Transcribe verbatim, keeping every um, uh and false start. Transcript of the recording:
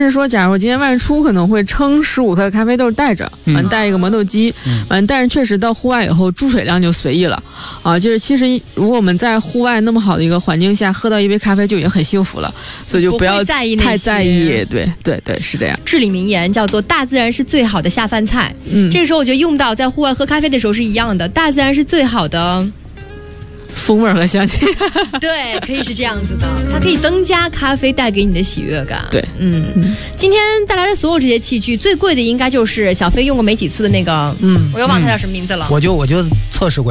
是说，假如今天外出可能会称十五克的咖啡豆带着，完、嗯、带一个磨豆机，完、嗯、但是确实到户外以后注水量就随意了啊。就是其实如果我们在户外那么好的一个环境下喝到一杯咖啡就已经很幸福了，所以就不要在意太在意。对对对，是这样。 至理名言叫做大自然是最好的下饭菜。嗯，这个时候我觉得用到在户外喝咖啡的时候是一样的，大自然是最好的。 风味和香气， 对，可以是这样子的，它可以增加咖啡带给你的喜悦感。 对， 嗯，嗯今天带来的所有这些器具，最贵的应该就是小飞用过没几次的那个，嗯，我又忘了它叫什么名字了。 我就我就测试过。